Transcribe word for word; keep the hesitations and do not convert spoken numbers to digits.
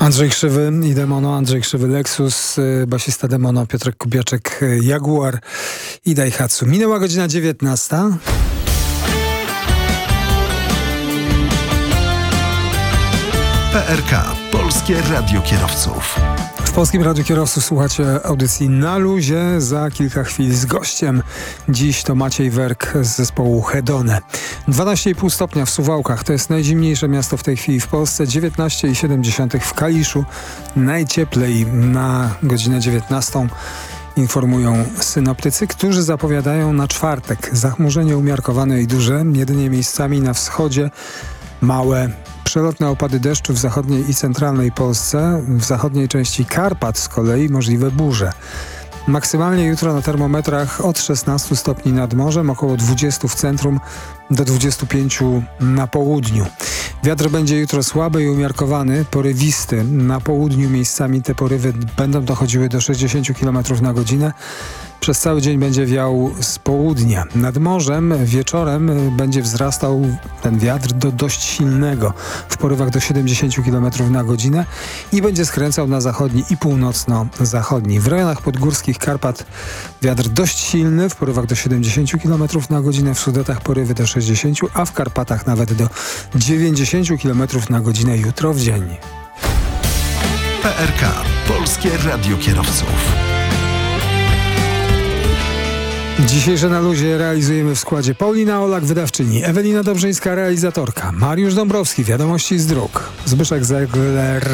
Andrzej Krzywy i Demono, Andrzej Krzywy Lexus, basista Demono, Piotrek Kubiaczek Jaguar i Daihatsu. Minęła godzina dziewiętnasta. P R K. Polskie Radio Kierowców. W Polskim Radiu Kierowców słuchacie audycji Na Luzie. Za kilka chwil z gościem. Dziś to Maciej Werk z zespołu Hedone. dwanaście i pół stopnia w Suwałkach. To jest najzimniejsze miasto w tej chwili w Polsce. dziewiętnaście i siedem dziesiątych w Kaliszu. Najcieplej na godzinę dziewiętnastą. Informują synoptycy, którzy zapowiadają na czwartek zachmurzenie umiarkowane i duże. Jedynie miejscami na wschodzie małe przelotne opady deszczu w zachodniej i centralnej Polsce. W zachodniej części Karpat z kolei możliwe burze. Maksymalnie jutro na termometrach od szesnastu stopni nad morzem, około dwudziestu w centrum do dwudziestu pięciu na południu. Wiatr będzie jutro słaby i umiarkowany, porywisty. Na południu miejscami te porywy będą dochodziły do sześćdziesięciu kilometrów na godzinę. Przez cały dzień będzie wiał z południa. Nad morzem wieczorem będzie wzrastał ten wiatr do dość silnego, w porywach do siedemdziesięciu kilometrów na godzinę i będzie skręcał na zachodni i północno-zachodni. W rejonach podgórskich Karpat wiatr dość silny, w porywach do siedemdziesięciu kilometrów na godzinę, w Sudetach porywy do sześćdziesięciu, a w Karpatach nawet do dziewięćdziesięciu kilometrów na godzinę jutro w dzień. P R K. Polskie Radio Kierowców. Dzisiejsze Na Luzie realizujemy w składzie Paulina Olak, wydawczyni, Ewelina Dobrzyńska, realizatorka, Mariusz Dąbrowski, wiadomości z dróg, Zbyszek Zegler,